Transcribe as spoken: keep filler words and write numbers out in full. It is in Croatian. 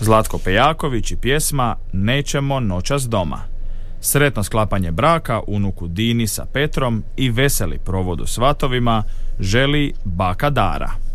Zlatko Pejaković i pjesma Nećemo noćas doma. Sretno sklapanje braka unuku Dini sa Petrom i veseli provod u svatovima želi baka Dara.